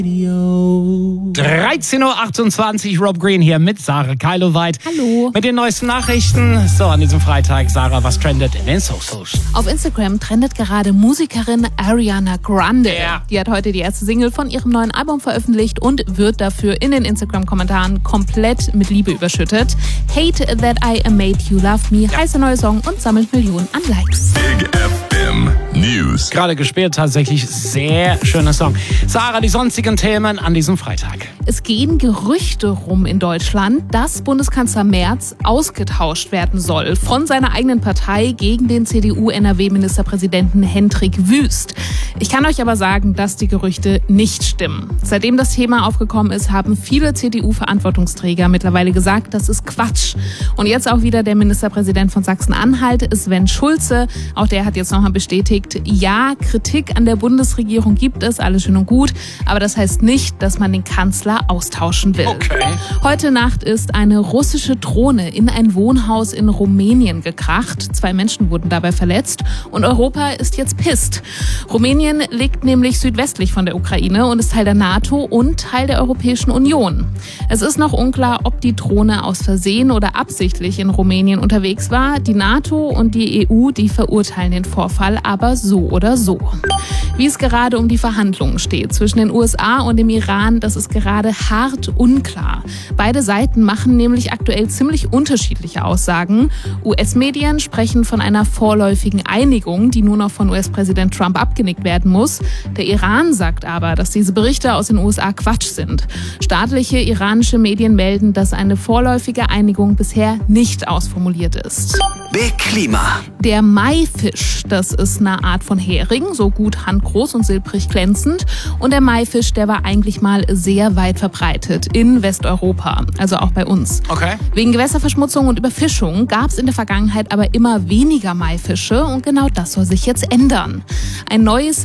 13.28 Uhr, Rob Green hier mit Sarah Keiloveit. Hallo. Mit den neuesten Nachrichten. So, an diesem Freitag, Sarah, was trendet in den Socials? Auf Instagram trendet gerade Musikerin Ariana Grande. Ja. Die hat heute die erste Single von ihrem neuen Album veröffentlicht und wird dafür in den Instagram-Kommentaren komplett mit Liebe überschüttet. Hate That I Made You Love Me heißt der neue Song und sammelt Millionen an Likes. Big FM News. Gerade gespielt, tatsächlich sehr schöner Song. Sarah, die sonstigen Themen an diesem Freitag. Es gehen Gerüchte rum in Deutschland, dass Bundeskanzler Merz ausgetauscht werden soll von seiner eigenen Partei gegen den CDU-NRW-Ministerpräsidenten Hendrik Wüst. Ich kann euch aber sagen, dass die Gerüchte nicht stimmen. Seitdem das Thema aufgekommen ist, haben viele CDU-Verantwortungsträger mittlerweile gesagt, das ist Quatsch. Und jetzt auch wieder der Ministerpräsident von Sachsen-Anhalt, Sven Schulze. Auch der hat jetzt nochmal bestätigt, ja, Kritik an der Bundesregierung gibt es, alles schön und gut. Aber das heißt nicht, dass man den Kanzler austauschen will. Okay. Heute Nacht ist eine russische Drohne in ein Wohnhaus in Rumänien gekracht. 2 Menschen wurden dabei verletzt und Europa ist jetzt pisst. Rumänien liegt nämlich südwestlich von der Ukraine und ist Teil der NATO und Teil der Europäischen Union. Es ist noch unklar, ob die Drohne aus Versehen oder absichtlich in Rumänien unterwegs war. Die NATO und die EU, die verurteilen den Vorfall aber so oder so. Wie es gerade um die Verhandlungen steht zwischen den USA und dem Iran, das ist gerade hart unklar. Beide Seiten machen nämlich aktuell ziemlich unterschiedliche Aussagen. US-Medien sprechen von einer vorläufigen Einigung, die nur noch von US-Präsident Trump abgenickt werden muss. Der Iran sagt aber, dass diese Berichte aus den USA Quatsch sind. Staatliche iranische Medien melden, dass eine vorläufige Einigung bisher nicht ausformuliert ist. Big Klima. Der Maifisch, das ist eine Art von Hering, so gut handgroß und silbrig glänzend. Und der Maifisch, der war eigentlich mal sehr weit verbreitet in Westeuropa, also auch bei uns. Okay. Wegen Gewässerverschmutzung und Überfischung gab es in der Vergangenheit aber immer weniger Maifische und genau das soll sich jetzt ändern. Ein neues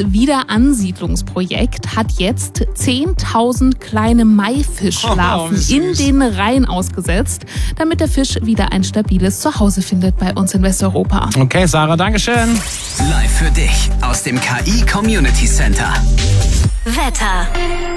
Wiederansiedlungsprojekt hat jetzt 10.000 kleine Maifischlarven in den Rhein ausgesetzt, damit der Fisch wieder ein stabiles Zuhause findet bei uns in Westeuropa. Okay, Sarah, Dankeschön. Live für dich aus dem KI Community Center. Wetter.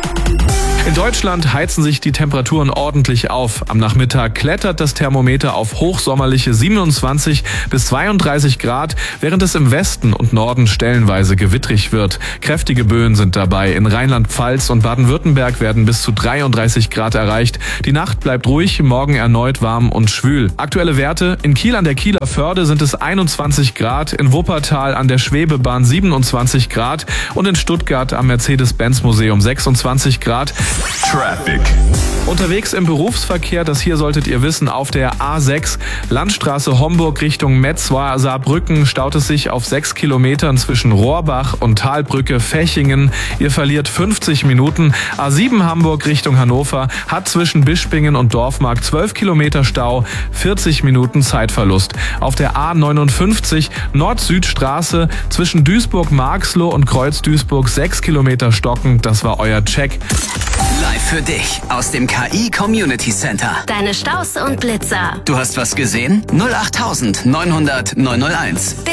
In Deutschland heizen sich die Temperaturen ordentlich auf. Am Nachmittag klettert das Thermometer auf hochsommerliche 27 bis 32 Grad, während es im Westen und Norden stellenweise gewittrig wird. Kräftige Böen sind dabei. In Rheinland-Pfalz und Baden-Württemberg werden bis zu 33 Grad erreicht. Die Nacht bleibt ruhig, morgen erneut warm und schwül. Aktuelle Werte: in Kiel an der Kieler Förde sind es 21 Grad, in Wuppertal an der Schwebebahn 27 Grad und in Stuttgart am Mercedes-Benz-Museum 26 Grad. Traffic. Unterwegs im Berufsverkehr, das hier solltet ihr wissen, auf der A6 Landstraße Homburg Richtung Metzwar-Saarbrücken staut es sich auf 6 Kilometern zwischen Rohrbach und Talbrücke Fechingen. Ihr verliert 50 Minuten. A7 Hamburg Richtung Hannover hat zwischen Bispingen und Dorfmark 12 Kilometer Stau, 40 Minuten Zeitverlust. Auf der A59 Nord-Süd-Straße zwischen Duisburg-Marxloh und Kreuz-Duisburg 6 Kilometer Stocken. Das war euer Check. Live für dich aus dem KI Community Center. Deine Staus und Blitzer. Du hast was gesehen? 08900 901.